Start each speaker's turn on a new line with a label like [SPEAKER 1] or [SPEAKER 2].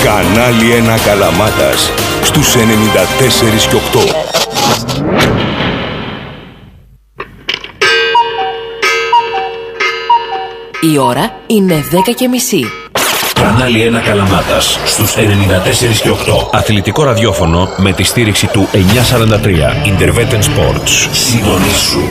[SPEAKER 1] Κανάλι 1 Καλαμάτας στους 94 και 8.
[SPEAKER 2] Η ώρα είναι 10:30.
[SPEAKER 3] Κανάλι 1 Καλαμάτας στους 94 και 8.
[SPEAKER 4] Αθλητικό ραδιόφωνο με τη στήριξη του 943 Interveten Sports.
[SPEAKER 3] Συντονίσου.